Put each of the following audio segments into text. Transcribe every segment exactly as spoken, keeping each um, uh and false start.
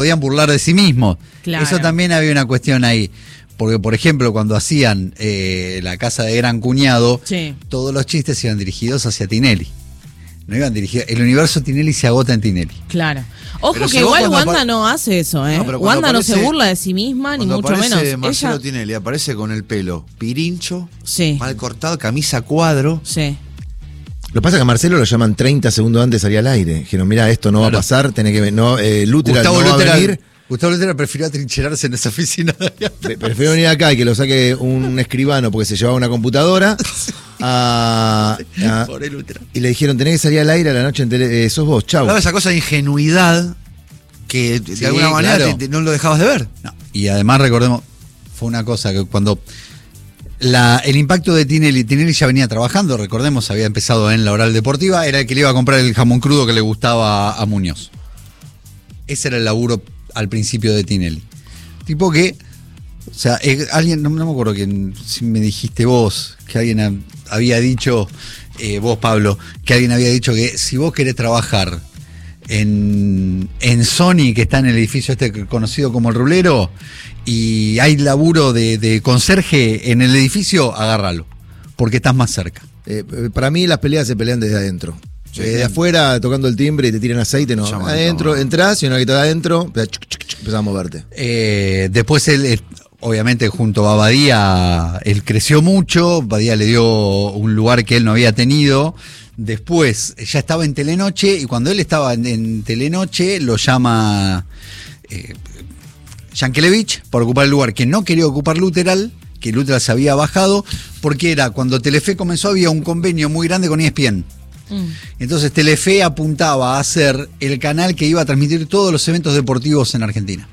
podían burlar de sí mismos. Claro. Eso también había una cuestión ahí. Porque, por ejemplo, cuando hacían eh, La Casa de Gran Cuñado, sí. todos los chistes iban dirigidos hacia Tinelli. No iban dirigidos. El universo Tinelli se agota en Tinelli. Claro. Ojo Pero que si vos igual cuando Wanda apare- no hace eso, ¿eh? No, pero cuando Wanda aparece- no se burla de sí misma, ni Cuando mucho menos. aparece Marcelo Ella... Tinelli, aparece con el pelo pirincho, Sí. mal cortado, camisa cuadro. Sí. Lo que pasa es que a Marcelo lo llaman treinta segundos antes de salir al aire. Dijeron, mira, esto no Claro. va a pasar, tenés que no, eh, Lutera Gustavo no va a Lutera, venir. Gustavo Lutera prefirió atrincherarse en esa oficina. Pre- Prefiero venir acá y que lo saque un escribano porque se llevaba una computadora. a- a- Pobre Lutera. y le dijeron, tenés que salir al aire a la noche en tele, eh, sos vos, chau. Hablaba esa cosa de ingenuidad que de Sí, alguna manera claro. te- te- no lo dejabas de ver. No, y además recordemos, fue una cosa que cuando la, el impacto de Tinelli, Tinelli ya venía trabajando, recordemos, había empezado en la Oral Deportiva, era el que le iba a comprar el jamón crudo que le gustaba a Muñoz. Ese era el laburo al principio de Tinelli. Tipo que, o sea, eh, alguien, no, no me acuerdo quién, si me dijiste vos, que alguien ha- había dicho, eh, vos Pablo, que alguien había dicho que si vos querés trabajar en, en Sony, que está en el edificio este conocido como el Rulero, y hay laburo de, de conserje en el edificio, agárralo, porque estás más cerca. Eh, eh, para mí las peleas se pelean desde adentro. Sí, Eh, de bien. afuera tocando el timbre y te tiran aceite, no. Llama, Adentro, llama. entras y una vez que estás adentro, empieza chuc, chuc, chuc, empezás a moverte. Eh, después él, eh, obviamente junto a Badía, él creció mucho, Badía le dio un lugar que él no había tenido. Después ya estaba en Telenoche y cuando él estaba en, en Telenoche lo llama eh, Yankelevich para ocupar el lugar que no quería ocupar Luteral, que Luteral se había bajado, porque era cuando Telefe comenzó había un convenio muy grande con E S P N. Mm. Entonces Telefe apuntaba a ser el canal que iba a transmitir todos los eventos deportivos en Argentina.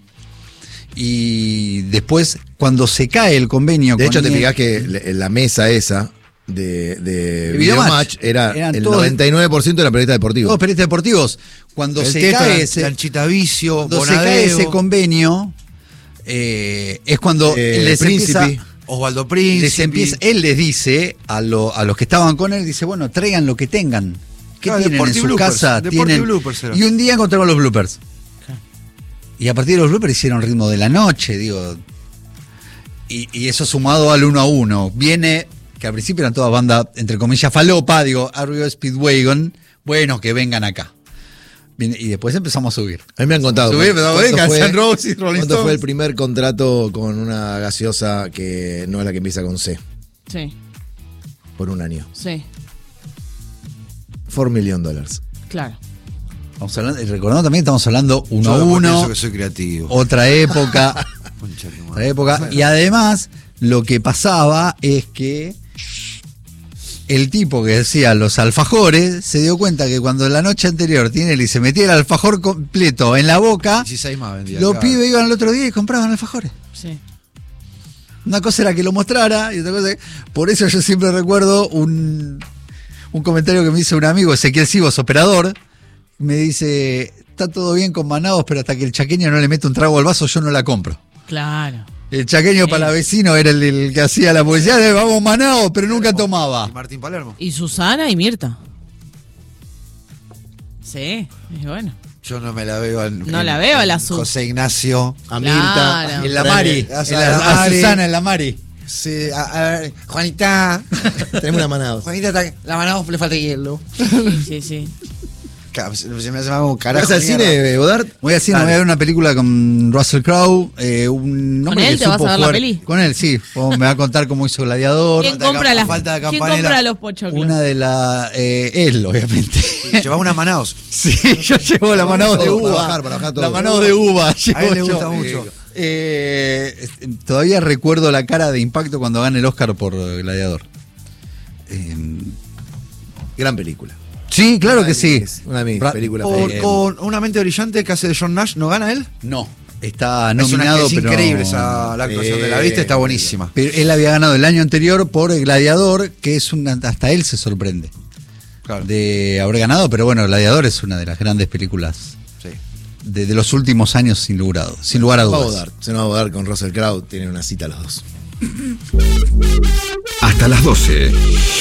Y después, cuando se cae el convenio De con hecho, te E- fijás que le- la mesa esa de, de De Videomatch Videomatch, era eran el todos- noventa y nueve por ciento de la periodista deportiva. todos periodistas deportivos, cuando El se Teto, cae la- ese, Lanchita Vicio, cuando se cae Bonadeo, ese convenio, eh, es cuando Eh, les Príncipe. empieza, Osvaldo Príncipe. les empieza, él les dice a, lo- a los que estaban con él, dice, bueno, traigan lo que tengan. ¿Qué Claro, tienen en Deportivo su Bloopers, casa? Deportivo Tienen- Bloopers era. Y un día encontraron los bloopers. Y a partir de los bloopers hicieron ritmo de la noche, digo. Y, y eso sumado al uno a uno. Viene, que al principio eran todas bandas, entre comillas, falopa, digo, R E O Speedwagon, bueno, que vengan acá. Viene- y después empezamos a subir. A mí me han contado. Subir, cuánto pero venga, fue- Guns N' Roses, Rolling ¿Cuánto fue el Stones? primer contrato con una gaseosa que no es la que empieza con C? Sí, Por un año. sí, cuatro millones de dólares. claro. Estamos hablando, y recordando también, estamos hablando uno Yo a después uno, pienso que soy creativo. otra época. Concha de tu madre. otra época. Y además, lo que pasaba es que el tipo que decía los alfajores se dio cuenta que cuando la noche anterior Tinelli se metía el alfajor completo en la boca, dieciséis más vendía. los claro. pibes iban al otro día y compraban alfajores. Sí. Una cosa era que lo mostrara y otra cosa. Por eso yo siempre recuerdo un, un comentario que me hizo un amigo, Ezequiel Sivos, operador. Me dice: está todo bien con Manaos, pero hasta que el chaqueño no le mete un trago al vaso, yo no la compro. Claro. El chaqueño para vecino era el, el que hacía la publicidad de vamos Manaos, pero nunca tomaba. Y Martín Palermo. Y Susana y Mirta. Sí, y bueno. Yo no me la veo en, No en- la veo a la en Su. José Ignacio. A Claro. Mirta. En la Mari, A en la- a Mari. Susana en la Mari. Sí, a, a ver, Juanita. Tenemos una manada. Juanita, está- la mano le falta hielo. Sí, sí, sí. Ca- Se se me hace más un carajo. ¿Vas al mierda. cine, Godard? Voy a cine, Dale. voy a ver una película con Russell Crowe. Eh, un hombre ¿Con él que te vas supo a ver la jugar- peli? Con él, sí. O me va a contar cómo hizo Gladiador. ¿Quién Falta de compra, cam- las, falta de ¿quién campanela. compra los pochoclos? Una de las. Eh, él, obviamente. Llevaba una Manaos. Sí, yo llevo la mano de Todo, uva. para bajar, para bajar todo. La mano de uva. A él llevo le yo. gusta mucho. Eh, todavía recuerdo la cara de impacto cuando gana el Oscar por Gladiador. Eh, Gran película. sí, claro que sí. Es una de mis Ra- películas Con, favoritas. con una mente brillante que hace de John Nash, ¿no gana él? No, está Es, una, nominado, es pero increíble esa, la actuación de la vista, está buenísima. pero él había ganado el año anterior por El Gladiador, que es una, hasta él se sorprende Claro. de haber ganado, pero bueno, Gladiador es una de las grandes películas Sí. de, de los últimos años sin lugar, a- sin lugar a Se nos va a dudas. Godard. Se nos va a Godard con Russell Crowe. Tienen una cita los dos. Hasta las doce.